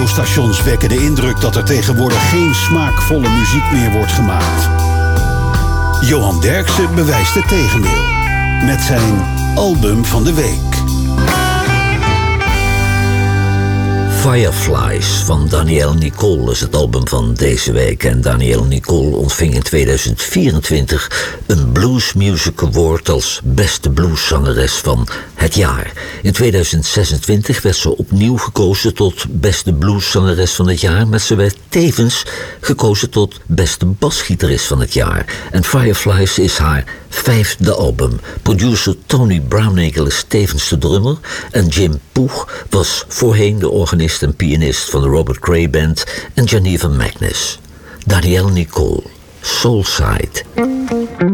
radiostations wekken de indruk dat er tegenwoordig geen smaakvolle muziek meer wordt gemaakt. Johan Derksen bewijst het tegendeel met zijn album van de week. Fireflies van Danielle Nicole is het album van deze week. En Danielle Nicole ontving in 2024 een Blues Music Award als beste blueszangeres van het jaar. In 2026 werd ze opnieuw gekozen tot beste blueszangeres van het jaar, maar ze werd tevens gekozen tot beste basgitarist van het jaar. En Fireflies is haar 5e album. Producer Tony Brownacre is tevens de drummer en Jim Poeg was voorheen de organist en pianist van de Robert Cray Band en Geneva Magnus. Danielle Nicole, Soulside.